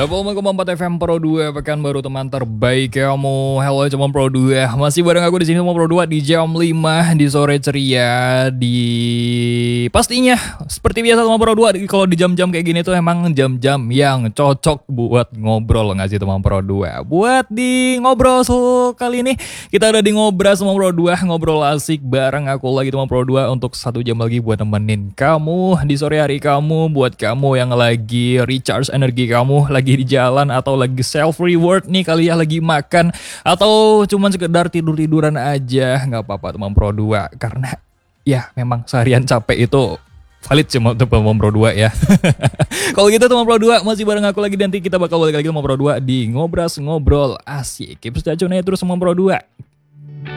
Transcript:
101,4 FM Pro 2 pekan baru teman terbaik kamu. Halo teman Pro 2. Masih bareng aku di sini teman Pro 2 di jam 5 di sore ceria di pastinya seperti biasa teman Pro 2 kalau di jam-jam kayak gini tuh emang jam-jam yang cocok buat ngobrol nggak sih teman Pro 2. Buat di ngobrol kali ini kita udah di ngobras teman Pro 2, ngobrol asik bareng aku lagi teman Pro 2 untuk 1 jam lagi buat nemenin kamu di sore hari kamu, buat kamu yang lagi recharge energi kamu, lagi di jalan atau lagi self reward nih kali ya, lagi makan atau cuman sekedar tidur-tiduran aja, nggak apa-apa teman Pro 2 karena ya memang seharian capek itu valid cuma untuk teman Pro 2 ya. Kalau gitu teman Pro 2 masih bareng aku lagi, nanti kita bakal balik lagi teman Pro 2 di ngobras ngobrol asik. Keep stay tune terus teman Pro 2.